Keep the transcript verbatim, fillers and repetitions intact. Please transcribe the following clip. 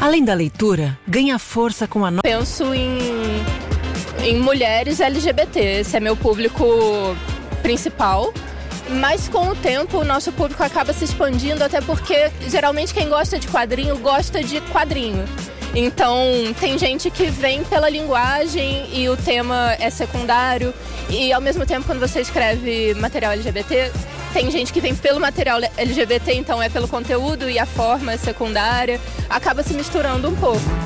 Além da leitura, ganha força com a nova... Penso em, em mulheres L G B T, esse é meu público principal. Mas com o tempo o nosso público acaba se expandindo, até porque geralmente quem gosta de quadrinho gosta de quadrinho. Então tem gente que vem pela linguagem e o tema é secundário. E ao mesmo tempo, quando você escreve material L G B T, tem gente que vem pelo material L G B T, então é pelo conteúdo e a forma é secundária. Acaba se misturando um pouco.